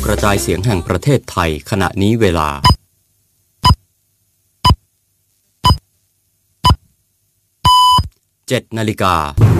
กระจายเสียงแห่งประเทศไทยขณะนี้เวลา 7 นาฬิกา